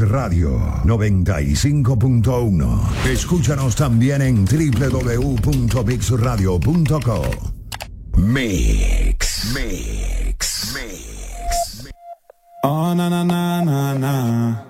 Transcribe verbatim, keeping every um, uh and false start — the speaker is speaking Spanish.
Radio noventa y cinco punto uno. Escúchanos también en doble u doble u doble u punto mix radio punto com. Mix, mix, mix. Oh, na, na, na, na, na.